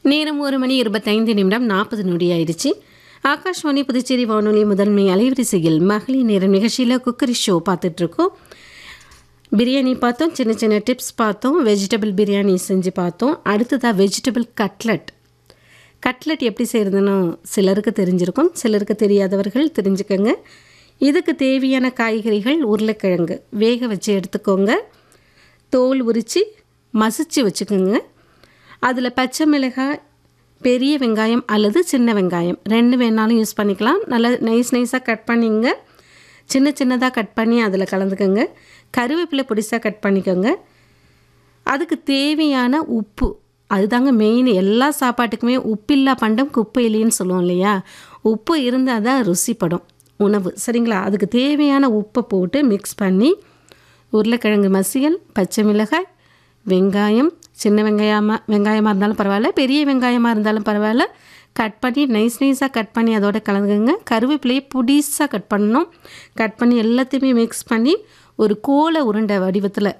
நேரம் 1:25 ஆயிடுச்சு. ஆகாஷ்வாணி புதுச்சேரி வானொலி முதன்மை அலைவரிசையில் மகளிர் நேரம் நிகழ்ச்சியில் குக்கரி ஷோ பார்த்துட்ருக்கோம். பிரியாணி பார்த்தோம், சின்ன சின்ன டிப்ஸ் பார்த்தோம், வெஜிடபிள் பிரியாணி செஞ்சு பார்த்தோம். அடுத்ததாக வெஜிடபிள் கட்லட் எப்படி செய்கிறதுன்னு சிலருக்கு தெரிஞ்சிருக்கும், சிலருக்கு தெரியாதவர்கள் தெரிஞ்சுக்கோங்க. இதுக்கு தேவையான காய்கறிகள்: உருளைக்கிழங்கு வேக வச்சு எடுத்துக்கோங்க, தோல் உரித்து மசிச்சு வச்சுக்கோங்க. அதில் பச்சை மிளகாய், பெரிய வெங்காயம் அல்லது சின்ன வெங்காயம் 2 வேணாலும் யூஸ் பண்ணிக்கலாம். நல்லா நைஸாக கட் பண்ணிங்க, சின்ன சின்னதாக கட் பண்ணி அதில் கலந்துக்கோங்க. கருவேப்பிலை பொடிசாக கட் பண்ணிக்கோங்க. அதுக்கு தேவையான உப்பு, அதுதாங்க மெயின். எல்லா சாப்பாட்டுக்குமே உப்பில்லா பண்டம் குப்பையிலேன்னு சொல்லுவோம் இல்லையா? உப்பு இருந்தால் தான் ருசிப்படும் உணவு, சரிங்களா? அதுக்கு தேவையான உப்பை போட்டு மிக்ஸ் பண்ணி உருளைக்கிழங்கு மசியல், பச்சை மிளகாய், வெங்காயம், சின்ன வெங்காயமாக இருந்தாலும் பரவாயில்ல, பெரிய வெங்காயமாக இருந்தாலும் பரவாயில்ல, கட் பண்ணி நைஸாக கட் பண்ணி அதோட கலந்துக்குங்க. கருவேப்பிலையை பொடிசாக கட் பண்ணணும். கட் பண்ணி எல்லாத்தையுமே மிக்ஸ் பண்ணி ஒரு கோல உருண்டை வடிவத்தில்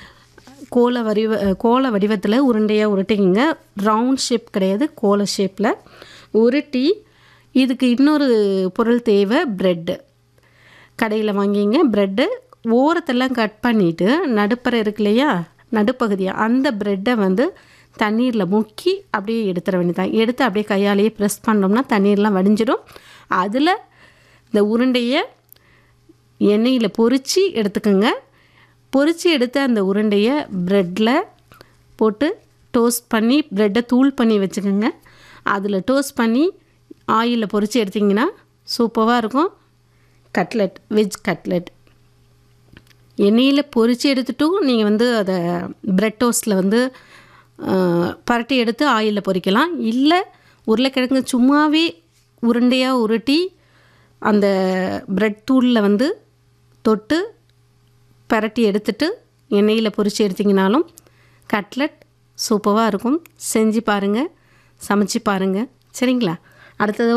உருண்டையாக உருட்டிக்கிங்க. ரவுண்ட் ஷேப் கிடையாது, கோல ஷேப்பில் உருட்டி. இதுக்கு இன்னொரு பொருள் தேவை, ப்ரெட்டு. கடையில் வாங்கிங்க ப்ரெட்டு. ஓரத்தெல்லாம் கட் பண்ணிவிட்டு நடுப்பறை இருக்கு இல்லையா, நடுப்பகுதியாக அந்த ப்ரெட்டை வந்து தண்ணீரில் முக்கி அப்படியே எடுத்துட வேண்டியதான். எடுத்து அப்படியே கையாலேயே ப்ரெஸ் பண்ணோம்னா தண்ணீர்லாம் வடிஞ்சிடும். அதில் இந்த உருண்டையை எண்ணெயில் பொரித்து எடுத்துக்கோங்க. பொரித்து எடுத்த அந்த உருண்டையை ப்ரெட்டில் போட்டு டோஸ்ட் பண்ணி, ப்ரெட்டை தூள் பண்ணி வச்சுக்கோங்க. அதில் டோஸ்ட் பண்ணி ஆயிலில் பொரித்து எடுத்திங்கன்னா சூப்பராக இருக்கும் கட்லட், வெஜ் கட்லட். எண்ணெயில் பொரித்து எடுத்துட்டும் நீங்கள் வந்து அதை ப்ரெட் டோஸ்ட்டில் வந்து பரட்டி எடுத்து ஆயிலில் பொரிக்கலாம். இல்லை உருளைக்கிழங்கு சும்மாவே உருண்டையாக உருட்டி அந்த ப்ரெட் தூளில் வந்து தொட்டு பரட்டி எடுத்துட்டு எண்ணெயில் பொரித்து எடுத்திங்கனாலும் கட்லட் சூப்பராக இருக்கும். செஞ்சு பாருங்கள், சமைச்சு பாருங்கள், சரிங்களா? அடுத்தது